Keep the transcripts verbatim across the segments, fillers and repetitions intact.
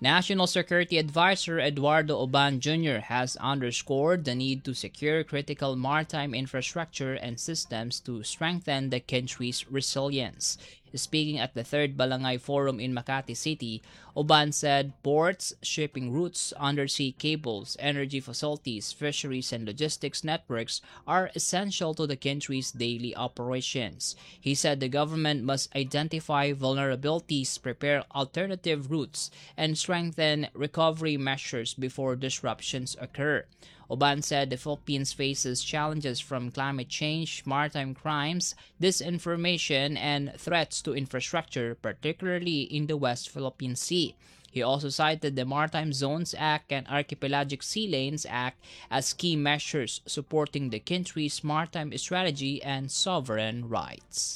National Security Advisor Eduardo Oban Junior has underscored the need to secure critical maritime infrastructure and systems to strengthen the country's resilience. Speaking at the third Balangay Forum in Makati City, Oban said ports, shipping routes, undersea cables, energy facilities, fisheries, and logistics networks are essential to the country's daily operations. He said the government must identify vulnerabilities, prepare alternative routes, and strengthen recovery measures before disruptions occur. Oban said the Philippines faces challenges from climate change, maritime crimes, disinformation, and threats to infrastructure, particularly in the West Philippine Sea. He also cited the Maritime Zones Act and Archipelagic Sea Lanes Act as key measures supporting the country's maritime strategy and sovereign rights.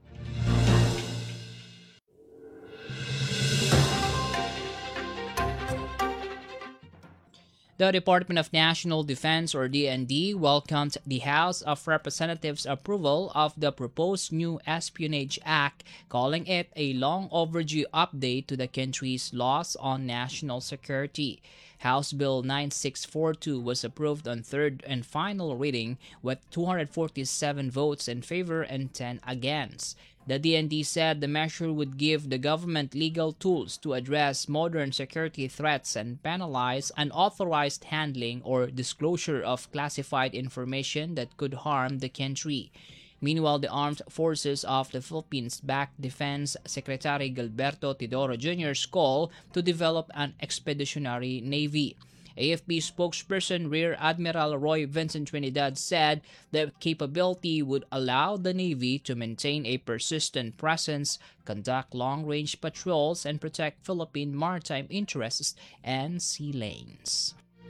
The Department of National Defense, or D N D, welcomed the House of Representatives' approval of the proposed new Espionage Act, calling it a long overdue update to the country's laws on national security. House Bill nine six four two was approved on third and final reading with two hundred forty-seven votes in favor and ten against. The D N D said the measure would give the government legal tools to address modern security threats and penalize unauthorized handling or disclosure of classified information that could harm the country. Meanwhile, the Armed Forces of the Philippines backed Defense Secretary Gilberto Tidoro Junior's call to develop an expeditionary navy. A F P spokesperson Rear Admiral Roy Vincent Trinidad said the capability would allow the Navy to maintain a persistent presence, conduct long-range patrols, and protect Philippine maritime interests and sea lanes.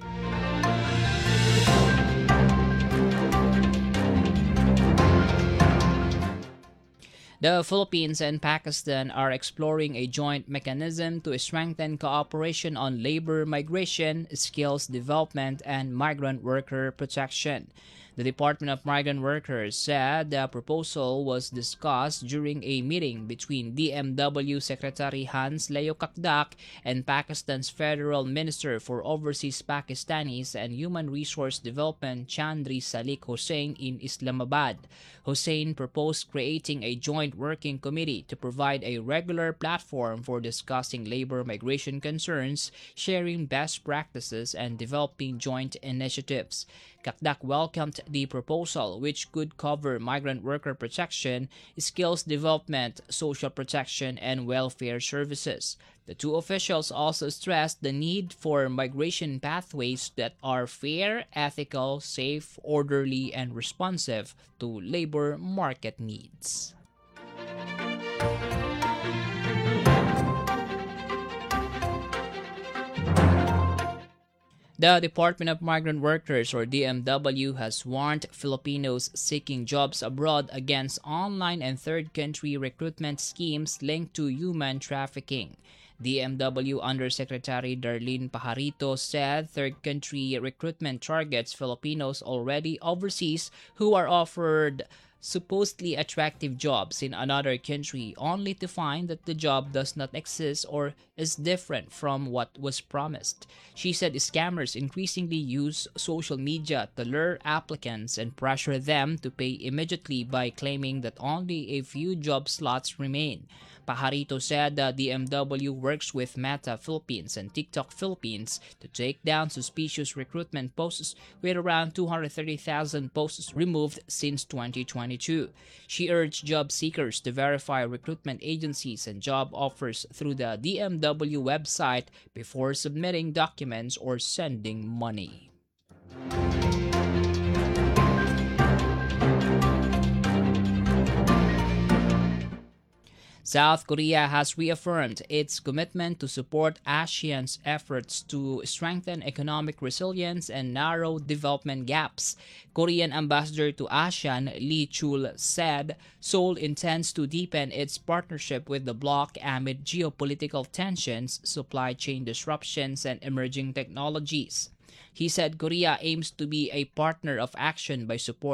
The Philippines and Pakistan are exploring a joint mechanism to strengthen cooperation on labor migration, skills development, and migrant worker protection. The Department of Migrant Workers said the proposal was discussed during a meeting between D M W Secretary Hans Leo Kakdak and Pakistan's Federal Minister for Overseas Pakistanis and Human Resource Development Chandri Salik Hossain in Islamabad. Hossain proposed creating a joint working committee to provide a regular platform for discussing labor migration concerns, sharing best practices, and developing joint initiatives. Kakdak welcomed the proposal, which could cover migrant worker protection, skills development, social protection, and welfare services. The two officials also stressed the need for migration pathways that are fair, ethical, safe, orderly, and responsive to labor market needs. The Department of Migrant Workers, or D M W, has warned Filipinos seeking jobs abroad against online and third country recruitment schemes linked to human trafficking. D M W Undersecretary Darlene Pajarito said third country recruitment targets Filipinos already overseas who are offered supposedly attractive jobs in another country only to find that the job does not exist or is different from what was promised. She said scammers increasingly use social media to lure applicants and pressure them to pay immediately by claiming that only a few job slots remain. Pajarito said that D M W works with Meta Philippines and TikTok Philippines to take down suspicious recruitment posts, with around two hundred thirty thousand posts removed since twenty twenty-two. She urged job seekers to verify recruitment agencies and job offers through the D M W website before submitting documents or sending money. South Korea has reaffirmed its commitment to support ASEAN's efforts to strengthen economic resilience and narrow development gaps. Korean ambassador to ASEAN Lee Chul said Seoul intends to deepen its partnership with the bloc amid geopolitical tensions, supply chain disruptions, and emerging technologies. He said Korea aims to be a partner of action by supporting